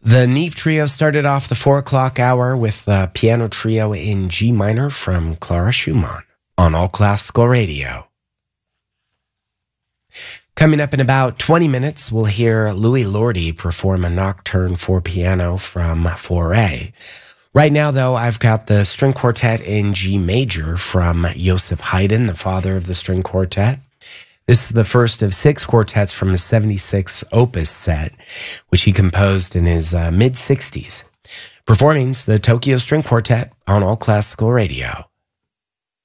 The Neve Trio started off the 4 o'clock hour with a piano trio in G minor from Clara Schumann on All Classical Radio. Coming up in about 20 minutes, we'll hear Louis Lordi perform a nocturne for piano from Fauré. Right now, though, I've got the string quartet in G major from Joseph Haydn, the father of the string quartet. This is the first of 6 quartets from his 76th opus set, which he composed in his mid-60s. Performing's the Tokyo String Quartet on All Classical Radio.